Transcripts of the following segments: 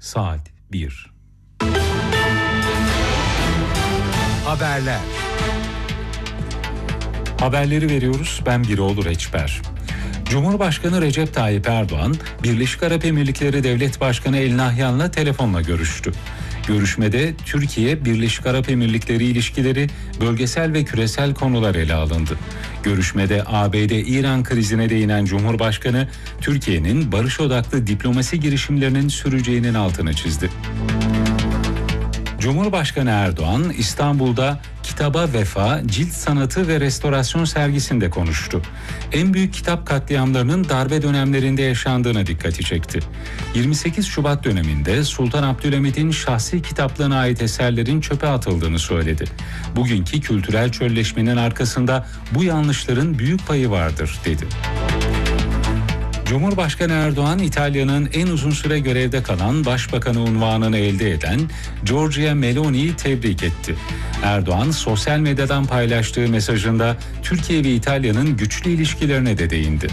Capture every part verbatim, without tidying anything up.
saat bir. Haberler. Haberleri veriyoruz. Ben Biroğlu Reçber. Cumhurbaşkanı Recep Tayyip Erdoğan, Birleşik Arap Emirlikleri Devlet Başkanı El Nahyan'la telefonla görüştü. Görüşmede Türkiye, Birleşik Arap Emirlikleri ilişkileri, bölgesel ve küresel konular ele alındı. Görüşmede A B D-İran krizine değinen Cumhurbaşkanı, Türkiye'nin barış odaklı diplomasi girişimlerinin süreceğinin altını çizdi. Cumhurbaşkanı Erdoğan, İstanbul'da Kitaba Vefa, Cilt Sanatı ve Restorasyon sergisinde konuştu. En büyük kitap katliamlarının darbe dönemlerinde yaşandığına dikkati çekti. yirmi sekiz Şubat döneminde Sultan Abdülhamid'in şahsi kitaplığına ait eserlerin çöpe atıldığını söyledi. Bugünkü kültürel çölleşmenin arkasında bu yanlışların büyük payı vardır, dedi. Cumhurbaşkanı Erdoğan, İtalya'nın en uzun süre görevde kalan başbakanı unvanını elde eden Giorgia Meloni'yi tebrik etti. Erdoğan, sosyal medyadan paylaştığı mesajında Türkiye ve İtalya'nın güçlü ilişkilerine de değindi.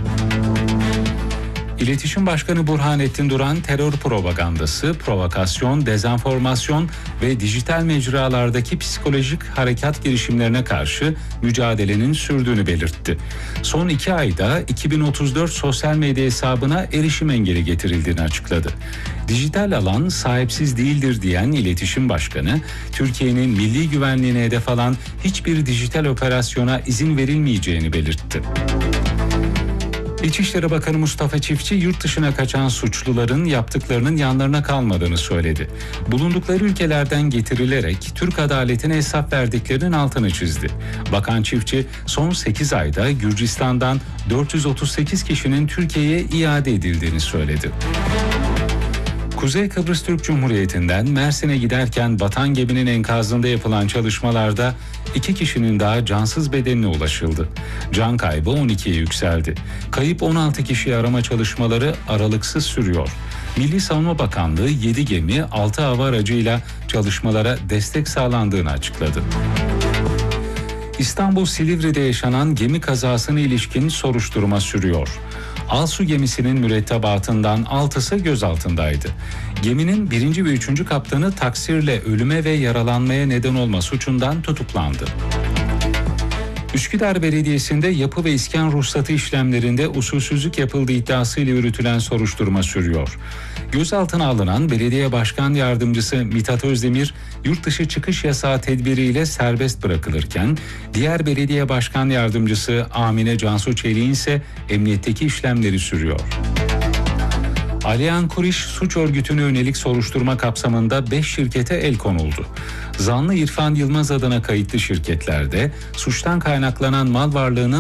İletişim Başkanı Burhanettin Duran, terör propagandası, provokasyon, dezenformasyon ve dijital mecralardaki psikolojik harekat girişimlerine karşı mücadelenin sürdüğünü belirtti. Son iki ayda iki bin otuz dört sosyal medya hesabına erişim engeli getirildiğini açıkladı. Dijital alan sahipsiz değildir diyen İletişim Başkanı, Türkiye'nin milli güvenliğine hedef alan hiçbir dijital operasyona izin verilmeyeceğini belirtti. İçişleri Bakanı Mustafa Çiftçi, yurt dışına kaçan suçluların yaptıklarının yanlarına kalmadığını söyledi. Bulundukları ülkelerden getirilerek Türk adaletine hesap verdiklerinin altını çizdi. Bakan Çiftçi, son sekiz ayda Gürcistan'dan dört yüz otuz sekiz kişinin Türkiye'ye iade edildiğini söyledi. Kuzey Kıbrıs Türk Cumhuriyeti'nden Mersin'e giderken batan geminin enkazında yapılan çalışmalarda iki kişinin daha cansız bedenine ulaşıldı. Can kaybı on ikiye yükseldi. Kayıp on altı kişiyi arama çalışmaları aralıksız sürüyor. Milli Savunma Bakanlığı yedi gemi, altı hava aracıyla çalışmalara destek sağlandığını açıkladı. İstanbul Silivri'de yaşanan gemi kazasına ilişkin soruşturma sürüyor. Alsu gemisinin mürettebatından altısı gözaltındaydı. Geminin birinci ve üçüncü kaptanı taksirle ölüme ve yaralanmaya neden olma suçundan tutuklandı. Üsküdar Belediyesi'nde yapı ve iskan ruhsatı işlemlerinde usulsüzlük yapıldığı iddiasıyla yürütülen soruşturma sürüyor. Gözaltına alınan Belediye Başkan Yardımcısı Mithat Özdemir, yurt dışı çıkış yasağı tedbiriyle serbest bırakılırken, diğer Belediye Başkan Yardımcısı Amine Cansu Çelik'in ise emniyetteki işlemleri sürüyor. Aliyan Kuriş suç örgütüne yönelik soruşturma kapsamında beş şirkete el konuldu. Zanlı İrfan Yılmaz adına kayıtlı şirketlerde suçtan kaynaklanan mal varlığının